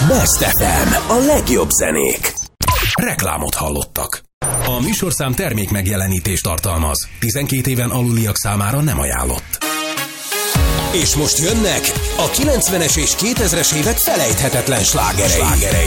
Best FM, a legjobb zenék. Reklámot hallottak. A műsorszám termék megjelenítést tartalmaz. 12 éven aluliak számára nem ajánlott. És most jönnek a 90-es és 2000-es évek felejthetetlen slágerei.